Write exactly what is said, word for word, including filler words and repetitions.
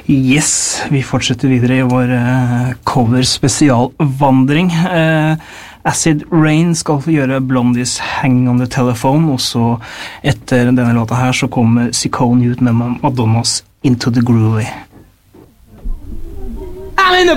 Yes, vi fortsetter videre i vår uh, cover-spesialvandring. Uh, Acid Rain skal få gjøre Blondies Hang on the Telephone, og så etter denne låta her så kommer Ciccone ut med Madonnas Into the Groovy. I'm in the